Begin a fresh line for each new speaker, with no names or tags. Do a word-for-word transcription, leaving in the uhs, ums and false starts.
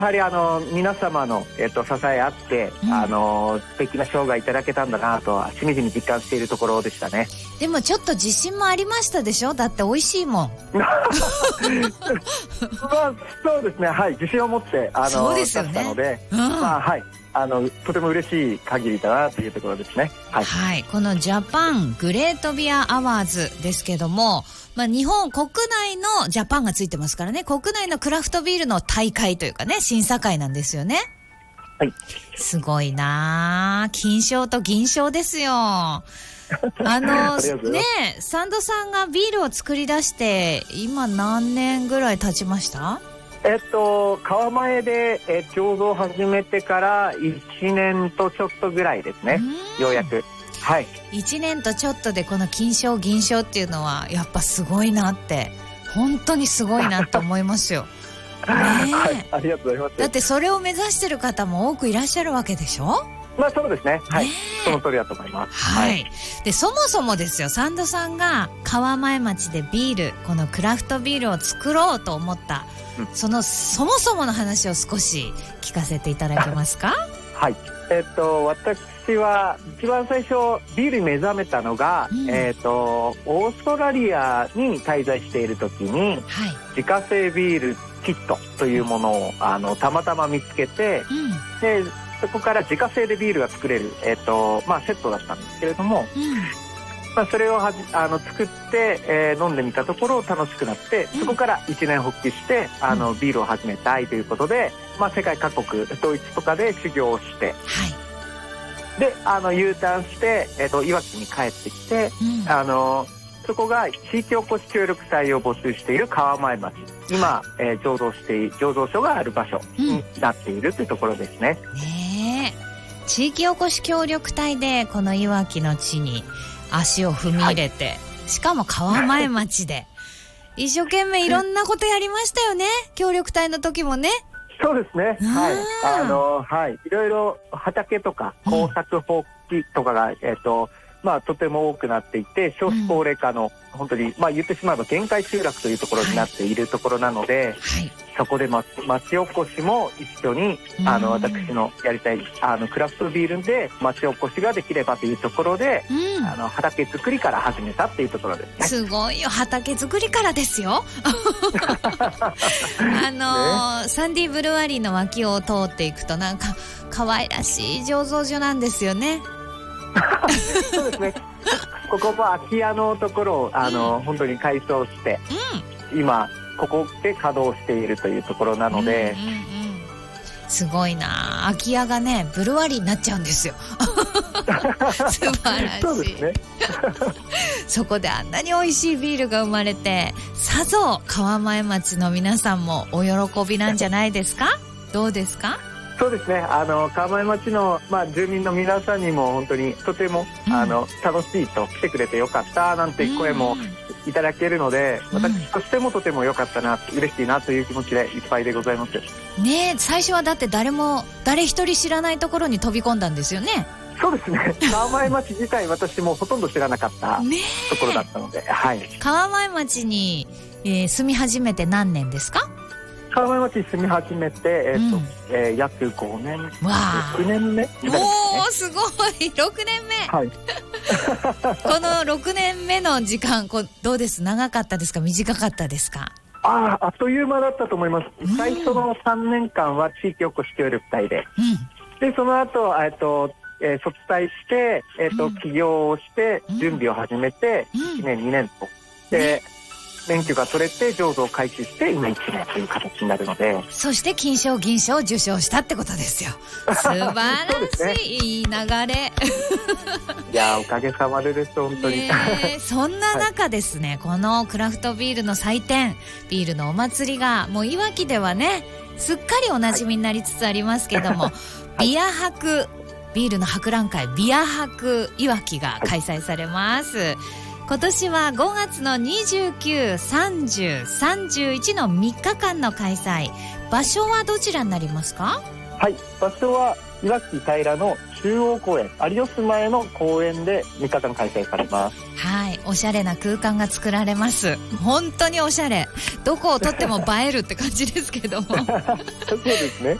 やはりあの皆様の、えっと、支えあって、うん、あの素敵な生涯いただけたんだなとはしみじみ実感しているところでしたね。
でもちょっと自信もありましたでしょ？だって美味しいもん。まあ、
そうですね、はい、自信を持ってあの
そうですよね、
出したので、
うん、
まあはい、あのとても嬉しい限りだなというところですね。はい、
はい、このジャパングレートビアアワーズですけども、まあ、日本国内のジャパンがついてますからね、国内のクラフトビールの大会というかね、審査会なんですよね。
はい、
すごいな、金賞と銀賞ですよ。あのね、サンドさんがビールを作り出して今何年ぐらい経ちました？
えっと川前で、え醸造を始めてからいちねんとちょっとぐらいですね、ようやく。はい、
いちねんとちょっとでこの金賞銀賞っていうのはやっぱすごいなって、本当にすごいなと思いますよ。ね、
はい、ありがとうございます。
だってそれを目指してる方も多くいらっしゃるわけでしょ？
まあそうですね、はい、その通りだと思います。
はい、はい、でそもそもですよ、サンドさんが川前町でビール、このクラフトビールを作ろうと思った、うん、そのそもそもの話を少し聞かせていただけますか？
はい、えっと私は一番最初ビールに目覚めたのが、うん、えっとオーストラリアに滞在している時に、はい、自家製ビールキットというものをあのたまたま見つけて、うん、でそこから自家製でビールが作れる、えっとまあ、セットだったんですけれども、うん、まあ、それをはじあの作って、えー、飲んでみたところ楽しくなって、そこから一年発起してあのビールを始めたいということで、まあ、世界各国ドイツとかで修行をして、はい、であの U ターンして、えー、といわきに帰ってきて、うん、あのそこが地域おこし協力隊を募集している川前町、今、えー、醸造して醸造所がある場所になっているというところですね。
うん、ねえ、地域おこし協力隊でこのいわきの地に足を踏み入れて、はい、しかも川前町で一生懸命いろんなことやりましたよね。協力隊の時もね。
そうですね、はい、あのはいいろいろ畑とか耕作放棄とかが、うん、えっ、ー、とまあ、とても多くなっていて、少子高齢化の本当に、まあ、言ってしまえば限界集落というところになっているところなので、はい、そこで町おこしも一緒にあの私のやりたいあのクラフトビールで町おこしができればというところで、うん、あの畑作りから始めたっていうところですね。
すごいよ、畑作りからですよ。あの、ね、サンディブルワリーの脇を通っていくとなんか可愛らしい醸造所なんですよね。
そうですね、ここも空き家のところをあの、うん、本当に改装して、うん、今ここで稼働しているというところなので、うんうんうん、
すごいな、空き家がねブルワリーになっちゃうんですよ。素晴らしい。そうですね。そこであんなに美味しいビールが生まれて、さぞ川前町の皆さんもお喜びなんじゃないですか？どうですか？
そうですね、あの川前町の、まあ、住民の皆さんにも本当にとても、うん、あの楽しいと、来てくれてよかったなんて声もいただけるので、うん、私としてもとてもよかったな、嬉しいなという気持ちでいっぱいでございます。
ねえ、最初はだって誰も誰一人知らないところに飛び込んだんですよね。
そうですね、川前町自体私もほとんど知らなかったところだったので、はい、
川前町に、えー、住み始めて何年ですか？
川前町に住み始めて、えーとうんえー、約ごねん、ろくねんめ、ね、
おー、すごい、ろくねんめ、はい、このろくねんめの時間、こうどうです？長かったですか？短かったですか？
ああ、あっという間だったと思います。うん、最初のさんねんかんは地域おこし協力隊で、うん、でその後、えーとえー、卒隊して、えーとうん、起業をして準備を始めて、うん、いちねんにねんとで、うん免許が取れて醸造を開始して今いちねんという形になるので、
そして金賞銀賞を受賞したってことですよ。素晴らしい、ね、いい流れ。
いやおかげさまでです本当に、ね、
そんな中ですね、はい、このクラフトビールの祭典、ビールのお祭りがもういわきではねすっかりおなじみになりつつありますけども、はい、ビア博、ビールの博覧会ビア博いわきが開催されます、はい。今年はごがつのにじゅうく、さんじゅう、さんじゅういちのみっかかんの開催。場所はどちらになりますか？
はい、場所はいわき平の中央公園、有吉前の公園でみっかかん開催されます。
はい、おしゃれな空間が作られます。本当におしゃれ、どこを撮っても映えるって感じですけども
そうですね。